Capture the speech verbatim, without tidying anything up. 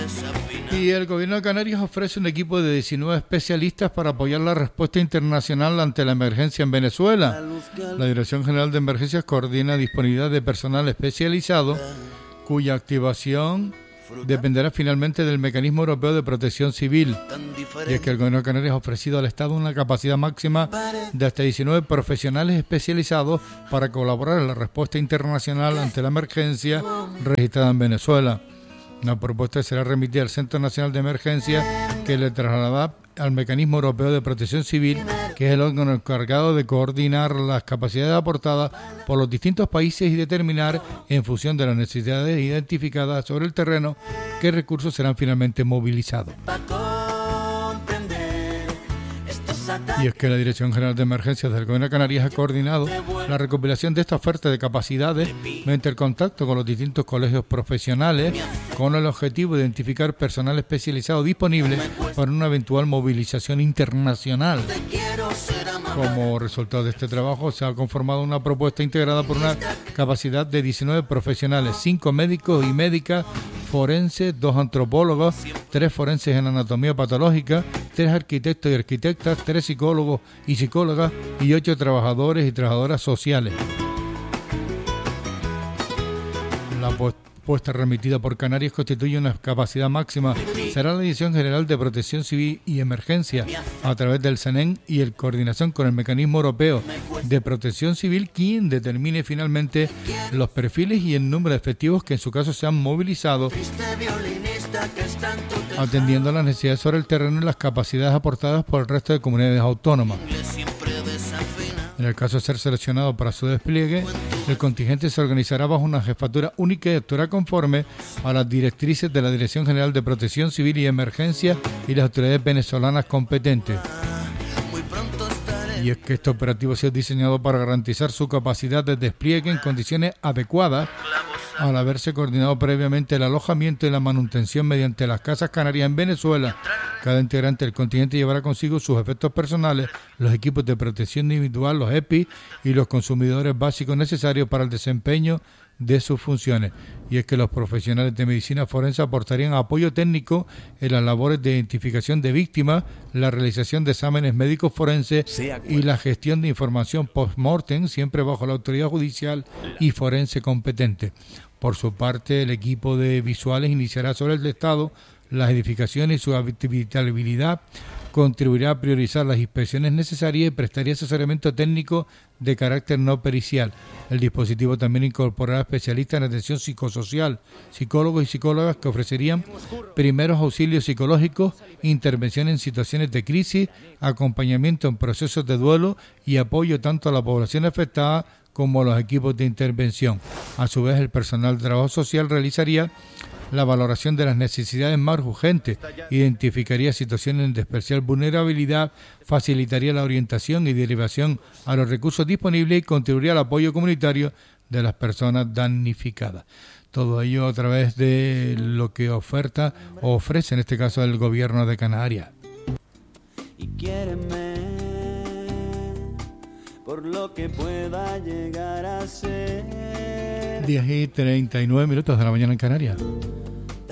Y el gobierno de Canarias ofrece un equipo de diecinueve especialistas para apoyar la respuesta internacional ante la emergencia en Venezuela. La Dirección General de Emergencias coordina disponibilidad de personal especializado cuya activación dependerá finalmente del Mecanismo Europeo de Protección Civil. Y es que el gobierno de Canarias ha ofrecido al Estado una capacidad máxima de hasta diecinueve profesionales especializados para colaborar en la respuesta internacional ante la emergencia registrada en Venezuela. La propuesta será remitida al Centro Nacional de Emergencia, que le trasladará al Mecanismo Europeo de Protección Civil, que es el órgano encargado de coordinar las capacidades aportadas por los distintos países y determinar, en función de las necesidades identificadas sobre el terreno, qué recursos serán finalmente movilizados. Y es que la Dirección General de Emergencias del Gobierno de Canarias ha coordinado la recopilación de esta oferta de capacidades mediante el contacto con los distintos colegios profesionales, con el objetivo de identificar personal especializado disponible para una eventual movilización internacional. Como resultado de este trabajo, se ha conformado una propuesta integrada por una capacidad de diecinueve profesionales, cinco médicos y médicas forenses, dos antropólogos, tres forenses en anatomía patológica, tres arquitectos y arquitectas, tres psicólogos y psicólogas y ocho trabajadores y trabajadoras sociales. La propuesta remitida por Canarias constituye una capacidad máxima. Será la Dirección General de Protección Civil y Emergencia, a través del C N E M y en coordinación con el Mecanismo Europeo de Protección Civil, quien determine finalmente los perfiles y el número de efectivos que en su caso sean movilizados, atendiendo a las necesidades sobre el terreno y las capacidades aportadas por el resto de comunidades autónomas. En el caso de ser seleccionado para su despliegue, el contingente se organizará bajo una jefatura única y actuará conforme a las directrices de la Dirección General de Protección Civil y Emergencia y las autoridades venezolanas competentes. Y es que este operativo ha sido diseñado para garantizar su capacidad de despliegue en condiciones adecuadas, al haberse coordinado previamente el alojamiento y la manutención mediante las casas canarias en Venezuela. Cada integrante del contingente llevará consigo sus efectos personales, los equipos de protección individual, los E P I y los consumidores básicos necesarios para el desempeño de sus funciones. Y es que los profesionales de medicina forense aportarían apoyo técnico en las labores de identificación de víctimas, la realización de exámenes médicos forenses y la gestión de información post-mortem, siempre bajo la autoridad judicial y forense competente. Por su parte, el equipo de visuales iniciará sobre el Estado las edificaciones y su habitabilidad, contribuirá a priorizar las inspecciones necesarias y prestaría asesoramiento técnico de carácter no pericial. El dispositivo también incorporará especialistas en atención psicosocial, psicólogos y psicólogas que ofrecerían primeros auxilios psicológicos, intervención en situaciones de crisis, acompañamiento en procesos de duelo y apoyo tanto a la población afectada como a los equipos de intervención. A su vez, el personal de trabajo social realizaría la valoración de las necesidades más urgentes, identificaría situaciones de especial vulnerabilidad, facilitaría la orientación y derivación a los recursos disponibles y contribuiría al apoyo comunitario de las personas damnificadas. Todo ello a través de lo que oferta o ofrece en este caso el gobierno de Canarias. Y quiéreme por lo que pueda llegar a ser. diez y treinta y nueve minutos de la mañana en Canarias.